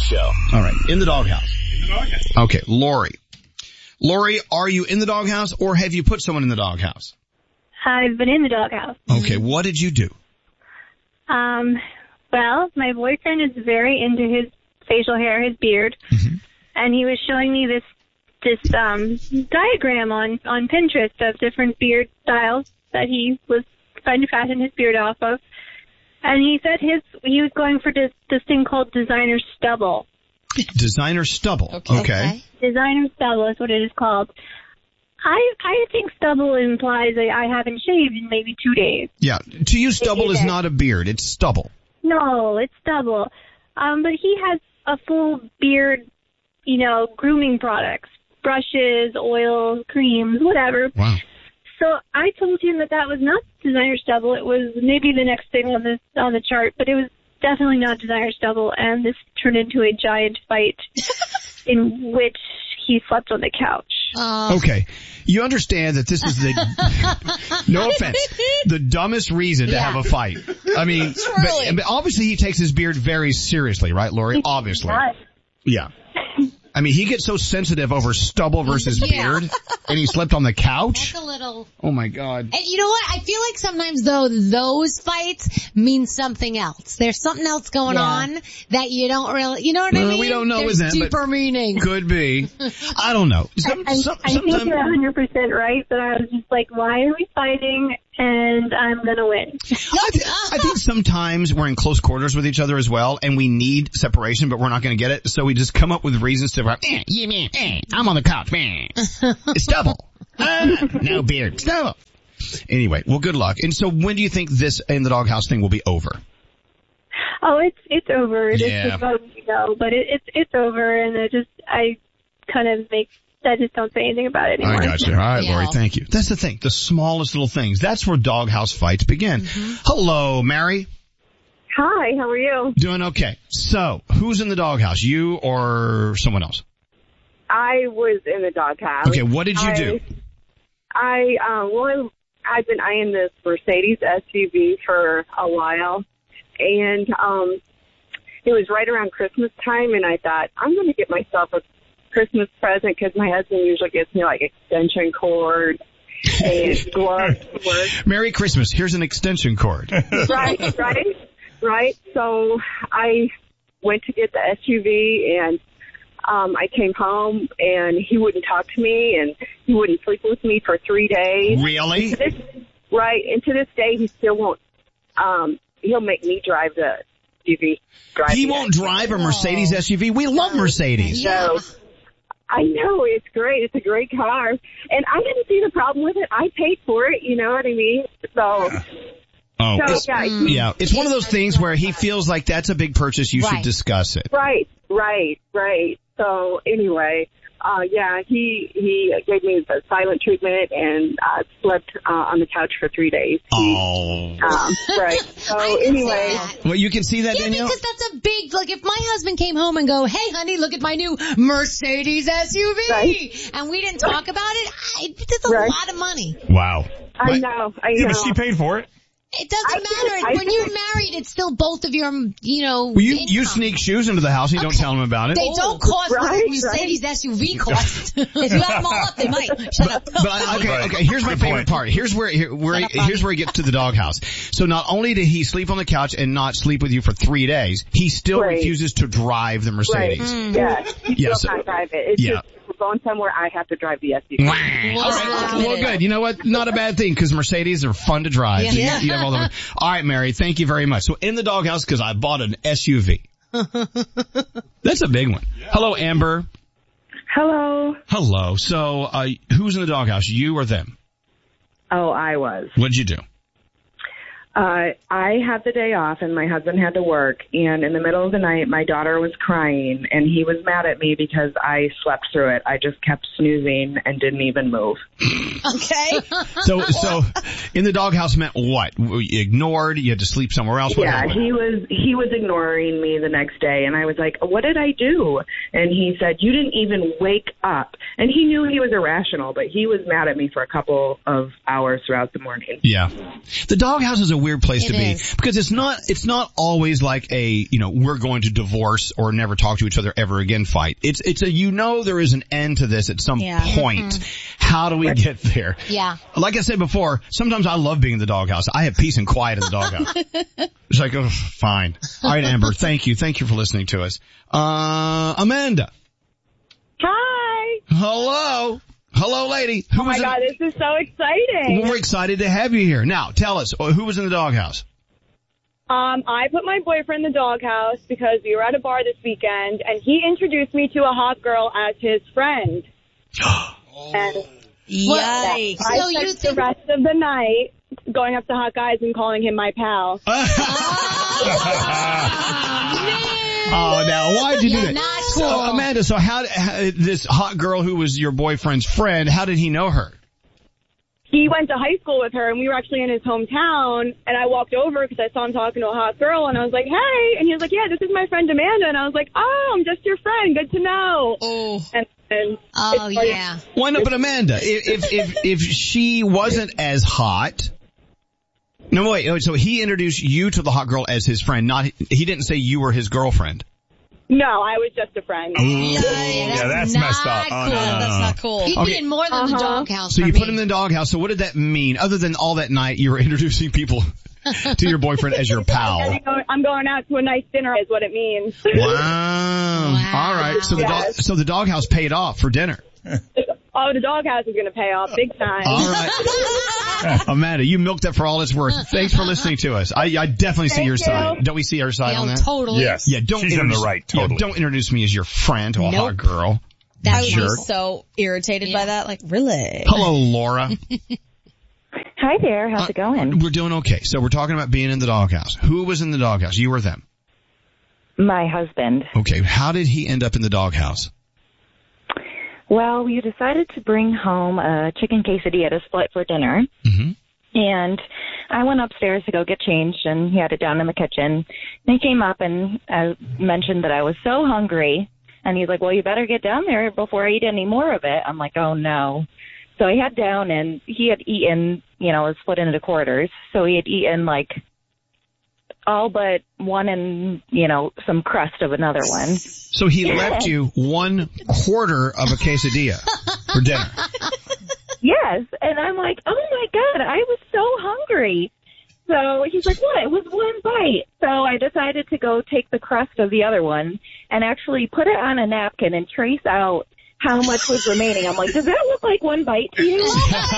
Show. All right, in the doghouse. Okay, Lori. Lori, are you in the doghouse or have you put someone in the doghouse? I've been in the doghouse. Okay, what did you do? Well, my boyfriend is very into his facial hair, his beard, and he was showing me this diagram on Pinterest of different beard styles that he was trying to fashion his beard off of. And he said he was going for this thing called designer stubble. Designer stubble. Okay. Designer stubble is what it is called. I think stubble implies that I haven't shaved in maybe 2 days. Yeah. To you, stubble is not a beard. It's stubble. No, it's stubble. But he has a full beard, grooming products, brushes, oils, creams, whatever. Wow. So I told him that was not designer stubble. It was maybe the next thing on the chart, but it was definitely not designer stubble. And this turned into a giant fight in which he slept on the couch. Okay. You understand that this is no offense, the dumbest reason to have a fight. I mean, but obviously he takes his beard very seriously, right, Lori? Obviously. Yeah. I mean, he gets so sensitive over stubble versus beard, and he slept on the couch. That's a little. Oh my God. And you know what? I feel like sometimes though those fights mean something else. There's something else going on that you don't really, you know what I mean? We don't know There's with them, deeper meaning. Could be. I don't know. I think you're 100% right, but I was just like, why are we fighting? And I'm going to win. I think sometimes we're in close quarters with each other as well, and we need separation, but we're not going to get it. So we just come up with reasons to, I'm on the couch, stubble. No beard, stubble. Anyway, well, good luck. And so when do you think this in the doghouse thing will be over? Oh, it's over. It's just about to go, but it's over, and I just don't say anything about it anymore. I got you. All right, Lori, thank you. That's the thing. The smallest little things. That's where doghouse fights begin. Hello, Mary. Hi, how are you? Doing okay. So, who's in the doghouse? You or someone else? I was in the doghouse. Okay, what did you do? I've been eyeing this Mercedes SUV for a while, and it was right around Christmas time, and I thought, I'm going to get myself a Christmas present because my husband usually gets me like extension cord and gloves. Merry Christmas. Here's an extension cord. Right. So I went to get the SUV, and I came home, and he wouldn't talk to me, and he wouldn't sleep with me for 3 days. Really? And to this day, he still won't. He'll make me drive the SUV. He won't drive a Mercedes SUV? We love Mercedes. No. I know, it's great. It's a great car. And I didn't see the problem with it. I paid for it, you know what I mean? It's one of those things where he feels like that's a big purchase. You should discuss it. Right. So anyway, he gave me the silent treatment and slept on the couch for 3 days. Right. So anyway. Well, you can see that, Danielle? Because that's a big, like if my husband came home and go, hey honey, look at my new Mercedes SUV. And we didn't talk about it, that's a lot of money. Wow. I know. Yeah, but she paid for it. It doesn't matter. When you're married, it's still both of your, Well, you sneak shoes into the house. You don't tell them about it. They don't cost what Mercedes SUV costs. If you add them all up, they might. Shut up. Okay. Here's my favorite part. Here's where he gets to the doghouse. So not only did he sleep on the couch and not sleep with you for 3 days, he still refuses to drive the Mercedes. He still can't drive it. It's just, if we're going somewhere, I have to drive the SUV. Well, good. You know what? Not a bad thing, because Mercedes are fun to drive. So you have all right, Mary, thank you very much. So in the doghouse, because I bought an SUV. That's a big one. Hello, Amber. Hello. So who's in the doghouse, you or them? Oh, I was. What'd you do? I had the day off and my husband had to work, and in the middle of the night my daughter was crying and he was mad at me because I slept through it. I just kept snoozing and didn't even move. Okay. So in the doghouse meant what? You ignored? You had to sleep somewhere else? Yeah, he was ignoring me the next day, and I was like, what did I do? And he said, you didn't even wake up. And he knew he was irrational, but he was mad at me for a couple of hours throughout the morning. Yeah. The doghouse is a weird place to be is. because it's not always like a, we're going to divorce or never talk to each other ever again fight. It's a, there is an end to this at some point. Mm-hmm. How do we get there? Yeah. Like I said before, sometimes I love being in the doghouse. I have peace and quiet in the doghouse. It's like, oh, fine. All right, Amber, thank you. Thank you for listening to us. Amanda. Hi. Hello. Hello, lady. Oh my God, this is so exciting. We're excited to have you here. Now, tell us, who was in the doghouse? I put my boyfriend in the doghouse because we were at a bar this weekend, and he introduced me to a hot girl as his friend. And yikes. I spent the rest of the night going up to hot guys and calling him my pal. Oh, now, why'd you do that? Not cool. So, Amanda, so how this hot girl who was your boyfriend's friend, how did he know her? He went to high school with her, and we were actually in his hometown, and I walked over because I saw him talking to a hot girl, and I was like, hey, and he was like, yeah, this is my friend Amanda, and I was like, oh, I'm just your friend, good to know. Oh. And oh, yeah. Why not? But Amanda, if she wasn't as hot... No, wait, so he introduced you to the hot girl as his friend, he didn't say you were his girlfriend. No, I was just a friend. Yeah, that's messed up. Cool. Oh, no. That's not cool. He'd be in more than the doghouse. So you put him in the doghouse. So what did that mean? Other than all that night, you were introducing people to your boyfriend as your pal. I'm going out to a nice dinner is what it means. Wow. All right. So the doghouse paid off for dinner. Oh, the doghouse is going to pay off big time. All right. Amanda, you milked that for all it's worth. Thanks for listening to us. I definitely see your side. Don't we see our side on that? Totally. Yes. Yeah, she's in the right, totally. Yeah, don't introduce me as your friend to a hot girl. I would be so irritated by that. Like, really? Hello, Laura. Hi there. How's it going? We're doing okay. So we're talking about being in the doghouse. Who was in the doghouse? You or them? My husband. Okay. How did he end up in the doghouse? Well, we decided to bring home a chicken quesadilla to split for dinner. Mm-hmm. And I went upstairs to go get changed, and he had it down in the kitchen. And he came up, and I mentioned that I was so hungry. And he's like, well, you better get down there before I eat any more of it. I'm like, oh, no. So I head down, and he had eaten, it was split into quarters. So he had eaten, like, all but one and, some crust of another one. So he left you 1/4 of a quesadilla for dinner. Yes. And I'm like, oh, my God, I was so hungry. So he's like, what? It was one bite. So I decided to go take the crust of the other one and actually put it on a napkin and trace out how much was remaining. I'm like, does that look like one bite to you?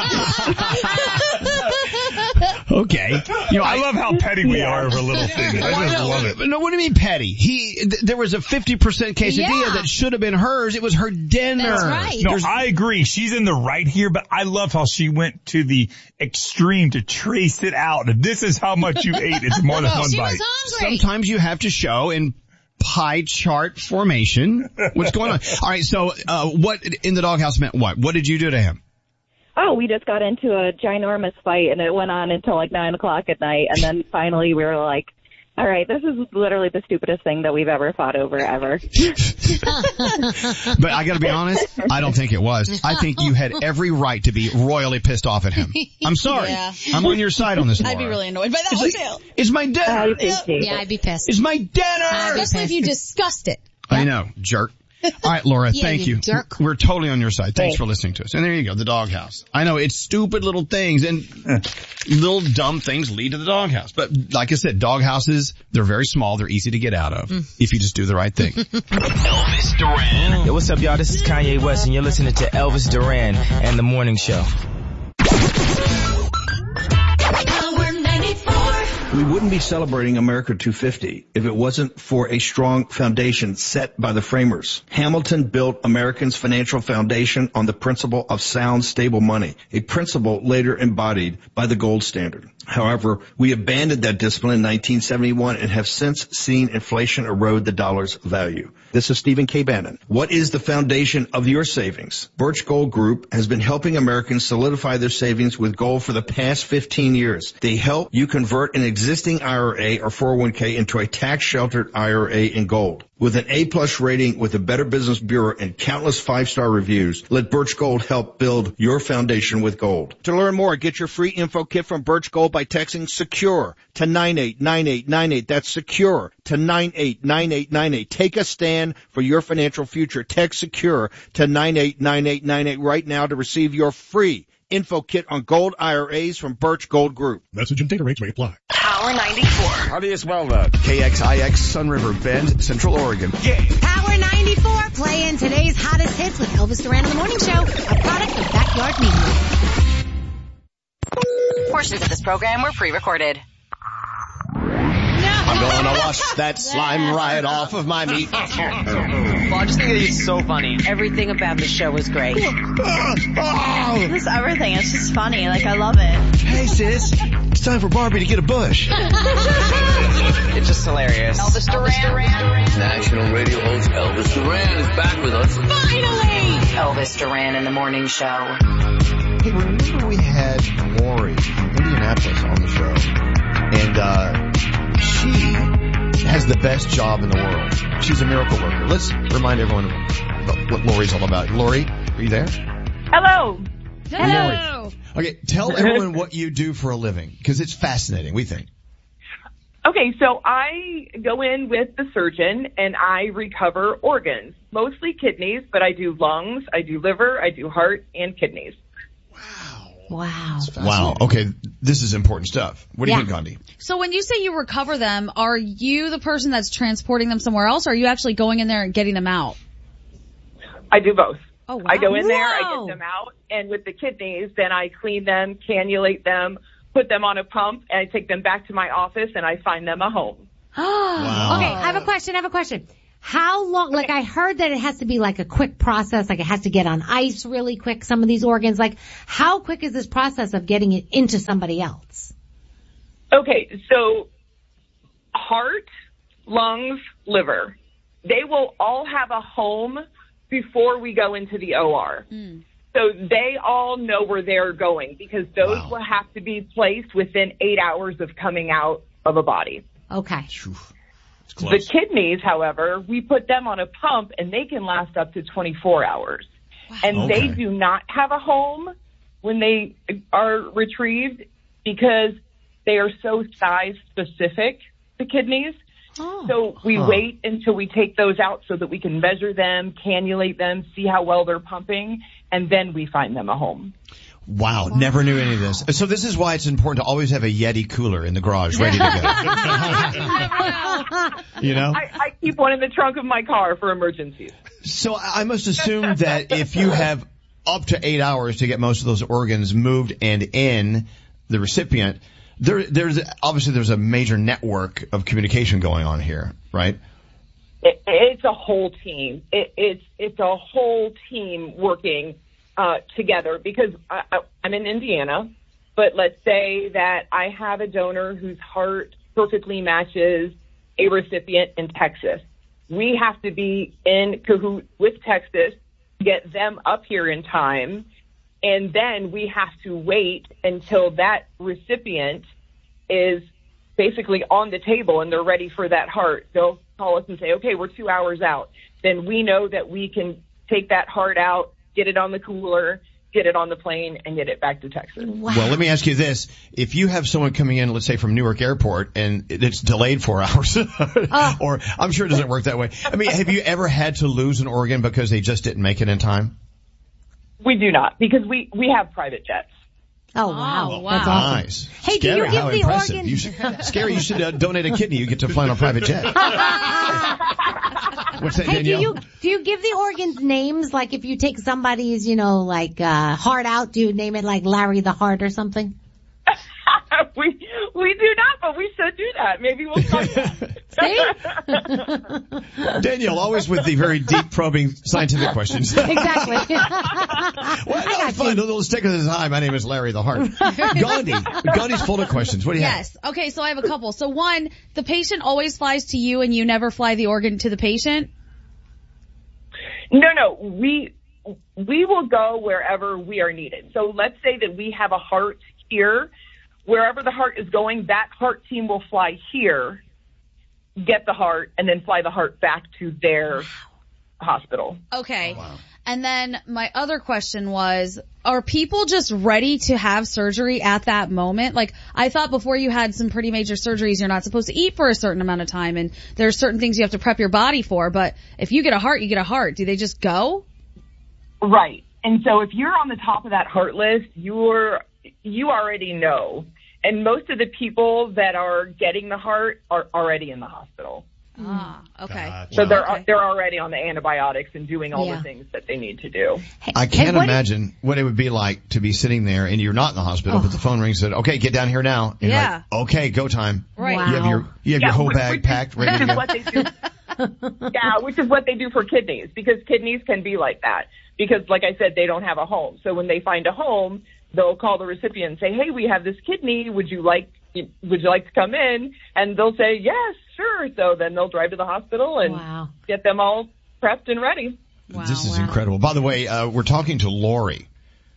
Okay. I love how petty we are over little things. I just love it. No, what do you mean petty? There was a 50% quesadilla that should have been hers. It was her dinner. That's right. No, I agree. She's in the right here, but I love how she went to the extreme to trace it out. If this is how much you ate, it's more than one She bite. was hungry. Sometimes you have to show in pie chart formation what's going on. All right, so what in the doghouse meant what? What did you do to him? Oh, we just got into a ginormous fight, and it went on until like 9 o'clock at night. And then finally we were like, all right, this is literally the stupidest thing that we've ever fought over ever. But I got to be honest, I don't think it was. I think you had every right to be royally pissed off at him. I'm sorry. Yeah. I'm on your side on this, Laura. I'd be really annoyed by that one, too. It's my dinner. Yeah, I'd be pissed. It's my dinner. Especially if you discussed it. I know, jerk. All right, Laura, Yeah, thank you you. jerk. We're totally on your side. Thanks for listening to us. And there you go, the doghouse. I know, it's stupid little things, and little dumb things lead to the doghouse. But like I said, doghouses, they're very small. They're easy to get out of if you just do the right thing. Elvis Duran. Yo, what's up, y'all? This is Kanye West, and you're listening to Elvis Duran and The Morning Show. We wouldn't be celebrating America 250 if it wasn't for a strong foundation set by the framers. Hamilton built Americans' financial foundation on the principle of sound, stable money, a principle later embodied by the gold standard. However, we abandoned that discipline in 1971 and have since seen inflation erode the dollar's value. This is Stephen K. Bannon. What is the foundation of your savings? Birch Gold Group has been helping Americans solidify their savings with gold for the past 15 years. They help you convert an existing IRA or 401k into a tax-sheltered IRA in gold. With an A+ rating with the Better Business Bureau and countless 5-star reviews, let Birch Gold help build your foundation with gold. To learn more, get your free info kit from Birch Gold by texting SECURE to 989898. That's SECURE to 989898. Take a stand for your financial future. Text SECURE to 989898 right now to receive your free info kit on gold IRAs from Birch Gold Group. Message and data rates may apply. Power 94. How do you spell that? KXIX Sun River Bend, Central Oregon. Yeah. Power 94 playing today's hottest hits with Elvis Duran on the Morning Show, a product of Backyard Media. Portions of this program were pre-recorded. I'm gonna wash that slime right off of my meat. Well, I just think it's so funny. Everything about the show was great. Just everything. It's just funny. Like, I love it. Hey, sis. It's time for Barbie to get a bush. It's just hilarious. Elvis Duran. National radio host Elvis Duran is back with us. Finally! Elvis Duran in the Morning Show. Hey, remember we had Lori from Indianapolis on the show? And, she has the best job in the world. She's a miracle worker. Let's remind everyone about what Lori's all about. Lori, are you there? Hello. Hello. Okay, tell everyone what you do for a living, because it's fascinating, we think. Okay, so I go in with the surgeon and I recover organs, mostly kidneys, but I do lungs, I do liver, I do heart, and kidneys. Wow. Wow. Okay, this is important stuff. What do you think, Gandhi? So when you say you recover them, are you the person that's transporting them somewhere else, or are you actually going in there and getting them out? I do both. Oh, wow. I go in there, I get them out, and with the kidneys, then I clean them, cannulate them, put them on a pump, and I take them back to my office, and I find them a home. Wow. Okay, I have a question. How long, like I heard that it has to be like a quick process, like it has to get on ice really quick, some of these organs. Like, how quick is this process of getting it into somebody else? Okay, so heart, lungs, liver, they will all have a home before we go into the OR. So they all know where they're going because those will have to be placed within 8 hours of coming out of a body. Okay. The kidneys, however, we put them on a pump and they can last up to 24 hours. Wow. And they do not have a home when they are retrieved because they are so size specific, the kidneys. So we wait until we take those out so that we can measure them, cannulate them, see how well they're pumping, and then we find them a home. Wow, never knew any of this. So this is why it's important to always have a Yeti cooler in the garage ready to go. You know? I keep one in the trunk of my car for emergencies. So I must assume that if you have up to 8 hours to get most of those organs moved and in the recipient, there's a major network of communication going on here, right? It's a whole team. It's a whole team working together because I'm in Indiana, but let's say that I have a donor whose heart perfectly matches a recipient in Texas. We have to be in cahoots with Texas, get them up here in time, and then we have to wait until that recipient is basically on the table and they're ready for that heart. They'll call us and say, okay, we're 2 hours out. Then we know that we can take that heart out, get it on the cooler, get it on the plane, and get it back to Texas. Wow. Well, let me ask you this. If you have someone coming in, let's say from Newark Airport, and it's delayed 4 hours, or I'm sure it doesn't work that way. I mean, have you ever had to lose an organ because they just didn't make it in time? We do not, because we have private jets. Oh, wow. That's awesome. Nice. Hey, Scary, do you give how the impressive. organ? Scary, you should donate a kidney. You get to fly on a private jet. What's that, Hey, Danielle? do you give the organs names? Like if you take somebody's, heart out, do you name it like Larry the Heart or something? We do not, but we should do that. Maybe we'll start that. Danielle, always with the very deep, probing scientific questions. Exactly. Well, fine. Let's take this. Hi, my name is Larry the Heart. Gandhi's full of questions. What do you have? Yes. Okay, so I have a couple. So one, the patient always flies to you and you never fly the organ to the patient? No. We will go wherever we are needed. So let's say that we have a heart here. Wherever the heart is going, that heart team will fly here. get the heart, and then fly the heart back to their hospital. Okay. Oh, wow. And then my other question was, are people just ready to have surgery at that moment? Like, I thought before you had some pretty major surgeries, you're not supposed to eat for a certain amount of time, and there's certain things you have to prep your body for, but if you get a heart, you get a heart. Do they just go? Right. And so if you're on the top of that heart list, you already know. And most of the people that are getting the heart are already in the hospital. Ah, okay. So they're already on the antibiotics and doing all the things that they need to do. I can't imagine what it would be like to be sitting there and you're not in the hospital, but the phone rings and said, okay, get down here now. And you're like, okay, go time. Right. Wow. You have your whole bag packed, ready to go. What they do. Yeah, which is what they do for kidneys, because kidneys can be like that. Because like I said, they don't have a home. So when they find a home, they'll call the recipient and say, hey, we have this kidney. Would you like to come in? And they'll say, yes, sure. So then they'll drive to the hospital and get them all prepped and ready. Wow, this is incredible. By the way, we're talking to Lori,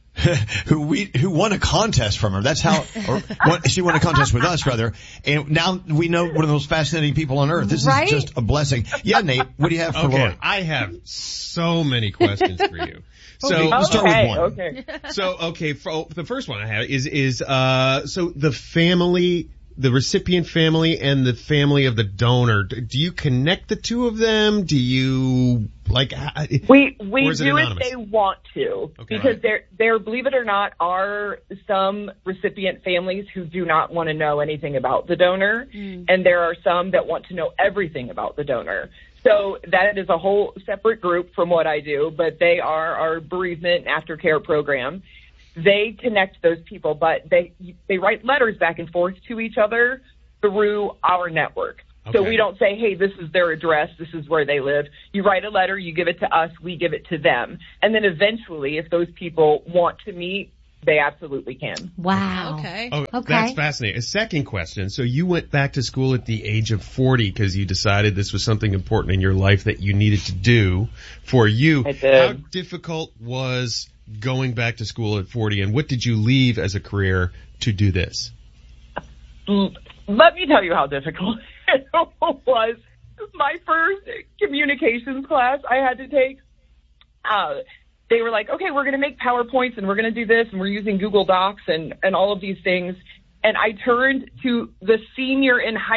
who won a contest from her. That's how, she won a contest with us, rather. And now we know one of the most fascinating people on earth. This is just a blessing. Yeah, Nate, what do you have for Lori? I have so many questions for you. So let's start with one. Okay. So, the first one I have is so the family, the recipient family and the family of the donor, do you connect the two of them? Do you, we do if they want to, because there, believe it or not, are some recipient families who do not want to know anything about the donor, and there are some that want to know everything about the donor. So that is a whole separate group from what I do, but they are our bereavement and aftercare program. They connect those people, but they write letters back and forth to each other through our network. Okay. So we don't say, hey, this is their address, this is where they live. You write a letter, you give it to us, we give it to them. And then eventually, if those people want to meet, they absolutely can. Wow. Okay. Oh, that's fascinating. A second question. So you went back to school at the age of 40 because you decided this was something important in your life that you needed to do for you. I did. How difficult was going back to school at 40, and what did you leave as a career to do this? Let me tell you how difficult it was. My first communications class I had to take, they were like, okay, we're going to make PowerPoints and we're going to do this and we're using Google Docs and all of these things. And I turned to the senior in high